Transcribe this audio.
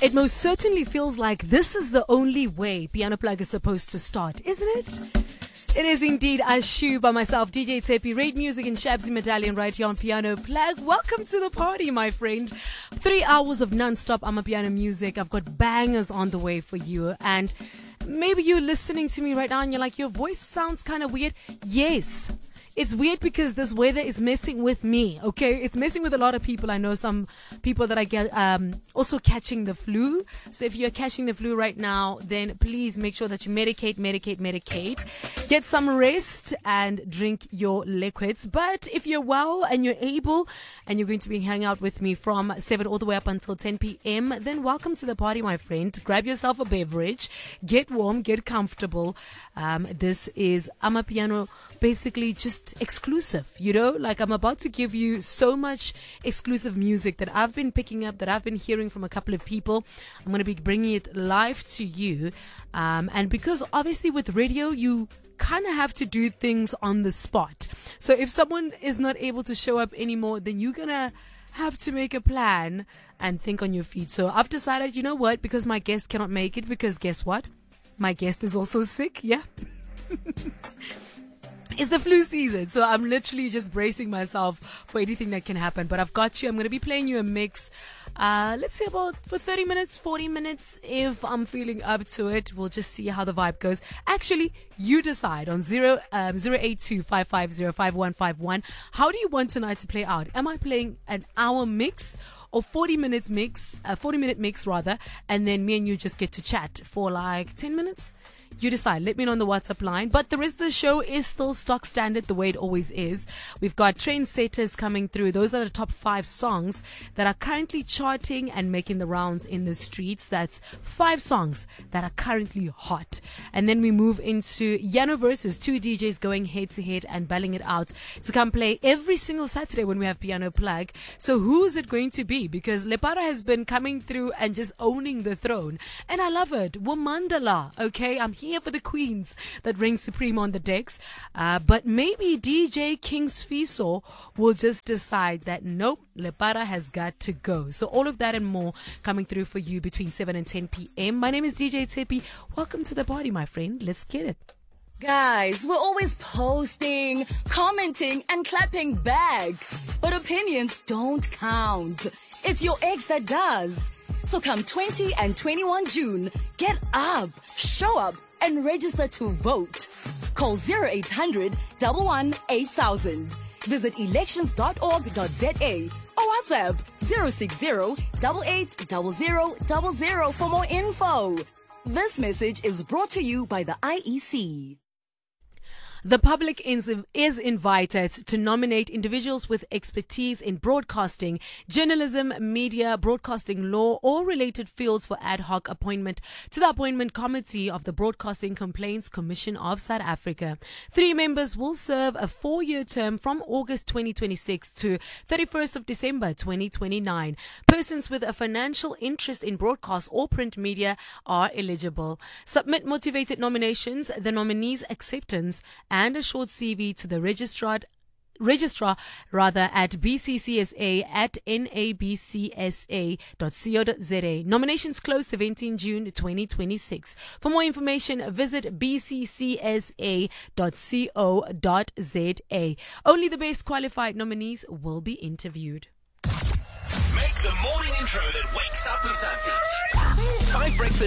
It most certainly feels like this is the only way Piano Plug is supposed to start, isn't it? It is indeed Ashu by myself, DJ Tepi, Rate Music and Shabzy Medallion right here on Piano Plug. Welcome to the party, my friend. 3 hours of non-stop Amapiano music. I've got bangers on the way for you. And maybe you're listening to me right now and you're like, your voice sounds kind of weird. Yes. It's weird because this weather is messing with me, okay? It's messing with a lot of people. I know some people that I get also catching the flu. So if you're catching the flu right now, then please make sure that you medicate. Get some rest and drink your liquids. But if you're well and you're able and you're going to be hanging out with me from 7 all the way up until 10 p.m., then welcome to the party, my friend. Grab yourself a beverage. Get warm. Get comfortable. This is Amapiano, basically just exclusive, you know, like I'm about to give you so much exclusive music that I've been picking up, that I've been hearing from a couple of people. I'm going to be bringing it live to you. And because obviously with radio, you kind of have to do things on the spot. So if someone is not able to show up anymore, then you're going to have to make a plan and think on your feet. So I've decided, you know what, because my guest cannot make it, because guess what? My guest is also sick. Yeah. It's the flu season, so I'm literally just bracing myself for anything that can happen. But I've got you. I'm going to be playing you a mix. Let's say about for 30 minutes, 40 minutes. If I'm feeling up to it, we'll just see how the vibe goes. Actually, you decide on 082-550-5151. How do you want tonight to play out? Am I playing an hour mix or 40-minute mix, 40-minute mix rather, and then me and you just get to chat for like 10 minutes? You decide. Let me know on the WhatsApp line. But the rest of the show is still stock standard the way it always is. We've got trendsetters coming through. Those are the top 5 songs that are currently charting and making the rounds in the streets. That's 5 songs that are currently hot. And then we move into Yano versus 2 DJs going head to head and battling it out to come play every single Saturday when we have Piano Plug. So who is it going to be? Because Lepara has been coming through and just owning the throne. And I love it. Womandala. Okay, I'm here for the queens that reign supreme on the decks. But maybe DJ King Sfiso will just decide that nope, Lepara has got to go. So all of that and more coming through for you between 7 and 10 p.m. My name is DJ Tepi. Welcome to the party, my friend. Let's get it. Guys, we're always posting, commenting, and clapping back. But opinions don't count. It's your ex that does. So come 20 and 21 June, get up, show up, and register to vote. Call 0800 11 8000. Visit elections.org.za or WhatsApp 060 8800 for more info. This message is brought to you by the IEC. The public is invited to nominate individuals with expertise in broadcasting, journalism, media, broadcasting law, or related fields for ad hoc appointment to the Appointment Committee of the Broadcasting Complaints Commission of South Africa. 3 members will serve a 4-year term from August 2026 to 31st of December 2029. Persons with a financial interest in broadcast or print media are eligible. Submit motivated nominations, the nominees' acceptance, and a short CV to the registrar at bccsa@nabcsa.co.za. Nominations close 17 June 2026. For more information, visit bccsa.co.za. Only the best qualified nominees will be interviewed. Make the morning intro that wakes up and